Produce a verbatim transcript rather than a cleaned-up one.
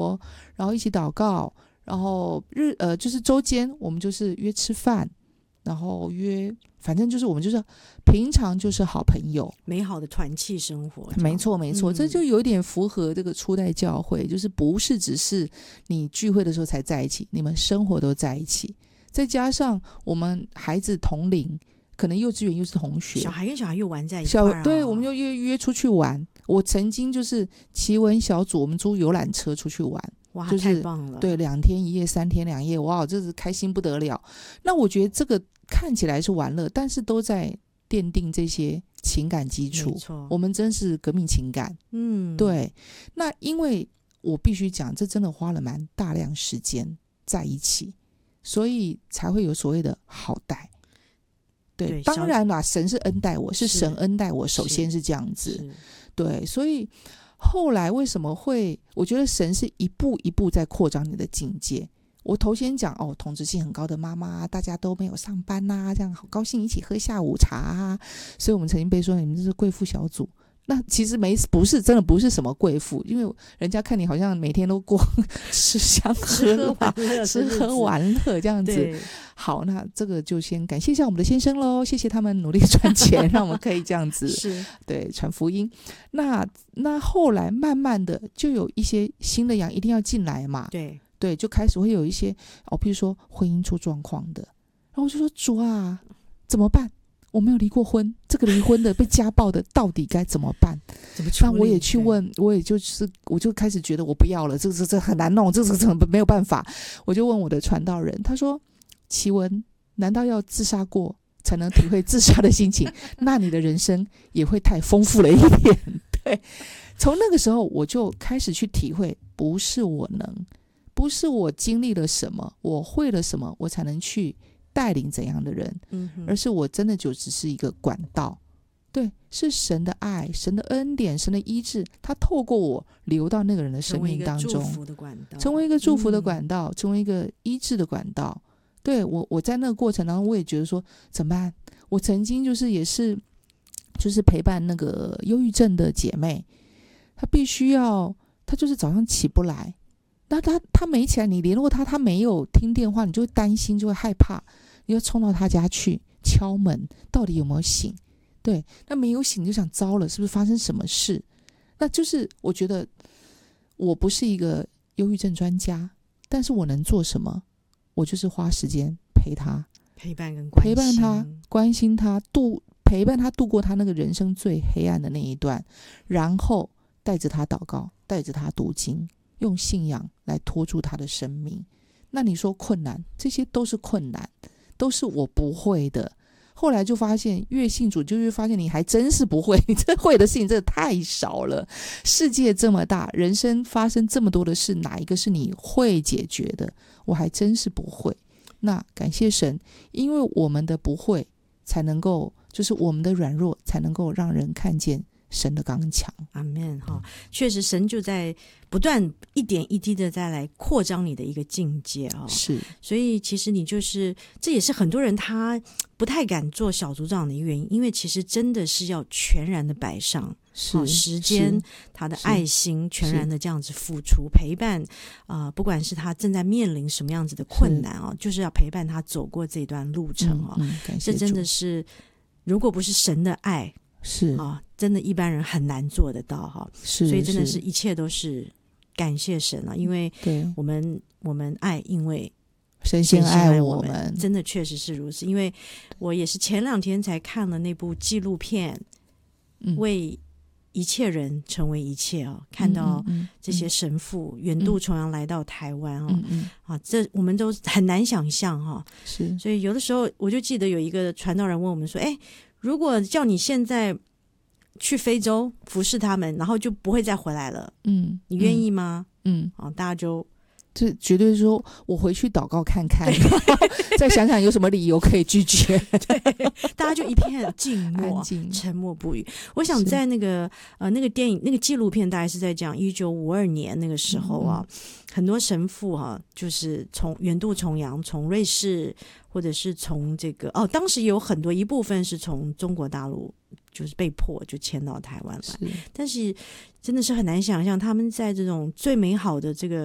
活，然后一起祷告，然后日呃就是周间我们就是约吃饭，然后约反正就是我们就是平常就是好朋友， 美好的团契生活。 没错没错、嗯、这就有点符合这个初代教会，就是不是只是你聚会的时候才在一起，你们生活都在一起，再加上我们孩子同龄，可能幼稚园又是同学， 小孩跟小孩又玩在一块、啊、 对，我们就约约出去玩。我曾经就是奇闻小组，我们租游览车出去玩， 哇， 就是太棒了！ 对，两天一夜，三天两夜，哇，这是开心不得了。那我觉得这个看起来是玩乐，但是都在奠定这些情感基础。我们真是革命情感， 嗯， 对。那因为我必须讲，这真的花了蛮大量时间在一起，所以才会有所谓的好待。对， 对， 当然啦，神是恩待我，是神恩待我，首先是这样子。对，所以后来为什么会，我觉得神是一步一步在扩张你的境界。我头先讲哦，同质性很高的妈妈，大家都没有上班啊，这样好高兴一起喝下午茶啊，所以我们曾经被说你们这是贵妇小组。那其实没不是真的不是什么贵妇，因为人家看你好像每天都过吃香喝辣吃喝玩乐这样子。好，那这个就先感谢一下我们的先生咯，谢谢他们努力赚钱让我们可以这样子是对传福音。那那后来慢慢的就有一些新的羊一定要进来嘛， 对对，就开始会有一些哦，譬如说婚姻出状况的，然后我就说主啊怎么办，我没有离过婚，这个离婚的被家暴的到底该怎么办？ 怎么处理？ 那我也去问，我也就是我就开始觉得我不要了，这个这这很难弄，这个这个没有办法。我就问我的传道人，他说：“奇文，难道要自杀过才能体会自杀的心情？那你的人生也会太丰富了一点。”对，从那个时候我就开始去体会，不是我能，不是我经历了什么，我会了什么，我才能去带领怎样的人， 嗯， 而是我真的就只是一个管道。对，是神的爱，神的恩典，神的医治，他透过我流到那个人的生命当中， 成为一个祝福的管道， 成为一个祝福的管道，嗯、成为一个医治的管道。对，我我在那个过程当中，我也觉得说怎么办？我曾经就是也是就是陪伴那个忧郁症的姐妹，她必须要，她就是早上起不来，那她她没起来，你联络她，她没有听电话，你就会担心，就会害怕，你就冲到她家去敲门，到底有没有醒？对，那没有醒就想糟了，是不是发生什么事？那就是我觉得我不是一个忧郁症专家，但是我能做什么？我就是花时间陪他， 陪伴跟关心， 陪伴他，关心他，度陪伴他度过他那个人生最黑暗的那一段，然后带着他祷告，带着他读经，用信仰来拖住他的生命。那你说困难，这些都是困难，都是我不会的。后来就发现越信主就越发现你还真是不会，你这会的事情真的太少了。世界这么大，人生发生这么多的事，哪一个是你会解决的？我还真是不会。那感谢神，因为我们的不会才能够，就是我们的软弱才能够让人看见神的刚强。 阿们哈，确实神就在不断一点一滴的再来扩张你的一个境界啊。 是， 所以其实你就是这也是很多人他不太敢做小组长的原因，因为其实真的是要全然的摆上， 是时间，他的爱心全然的这样子付出陪伴啊、呃，不管是他正在面临什么样子的困难啊，就是要陪伴他走过这段路程啊。 嗯嗯、 这真的是如果不是神的爱。 是啊，真的一般人很难做得到哈， 是， 所以真的是一切都是感谢神啊，因为我们我们爱，因为神先爱我们， 我们真的确实是如此。因为我也是前两天才看了那部纪录片， 嗯、 为一切人成为一切啊，看到这些神父远渡重洋来到台湾啊、 嗯嗯、 啊，这我们都很难想象哈。 是， 所以有的时候我就记得有一个传道人问我们说，哎。如果叫你现在去非洲服侍他们，然后就不会再回来了， 嗯， 你愿意吗？ 嗯， 啊，大家就这绝对是说我回去祷告看看，再想想有什么理由可以拒绝。 对，大家就一片静默， 安静， 沉默不语。我想在那个呃那个电影那个纪录片，大概是在讲一九五二年那个时候啊，嗯、很多神父哈、啊，就是从远渡重洋，从瑞士。或者是从这个哦，当时有很多一部分是从中国大陆，就是被迫就迁到台湾来，但是真的是很难想象他们在这种最美好的这个